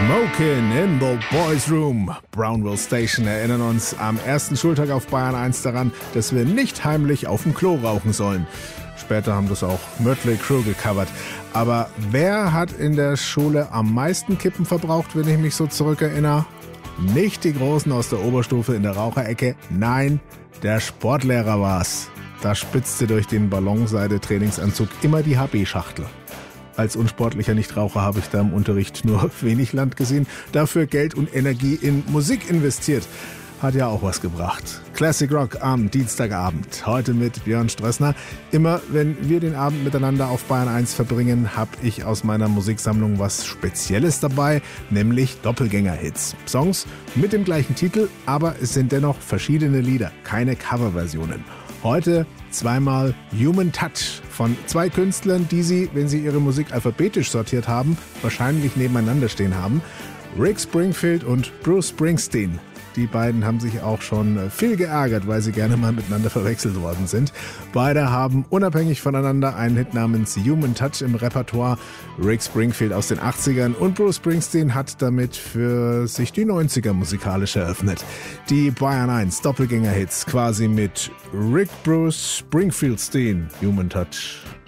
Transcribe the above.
Smokin' in the Boys Room. Brownville Station erinnern uns am ersten Schultag auf Bayern 1 daran, dass wir nicht heimlich auf dem Klo rauchen sollen. Später haben das auch Mötley Crüe gecovert. Aber wer hat in der Schule am meisten Kippen verbraucht, wenn ich mich so zurückerinnere? Nicht die Großen aus der Oberstufe in der Raucherecke, nein, der Sportlehrer war's. Da spitzte durch den Ballonseide-Trainingsanzug immer die HB-Schachtel. Als unsportlicher Nichtraucher habe ich da im Unterricht nur wenig Land gesehen, dafür Geld und Energie in Musik investiert. Hat ja auch was gebracht. Classic Rock am Dienstagabend. Heute mit Björn Strössner. Immer wenn wir den Abend miteinander auf Bayern 1 verbringen, habe ich aus meiner Musiksammlung was Spezielles dabei, nämlich Doppelgänger-Hits. Songs mit dem gleichen Titel, aber es sind dennoch verschiedene Lieder, keine Coverversionen. Heute zweimal Human Touch von zwei Künstlern, die Sie, wenn Sie Ihre Musik alphabetisch sortiert haben, wahrscheinlich nebeneinander stehen haben. Rick Springfield und Bruce Springsteen. Die beiden haben sich auch schon viel geärgert, weil sie gerne mal miteinander verwechselt worden sind. Beide haben unabhängig voneinander einen Hit namens Human Touch im Repertoire. Rick Springfield aus den 80ern und Bruce Springsteen hat damit für sich die 90er musikalisch eröffnet. Die Bayern 1 Doppelgänger-Hits quasi mit Rick Bruce Springfield Steen, Human Touch.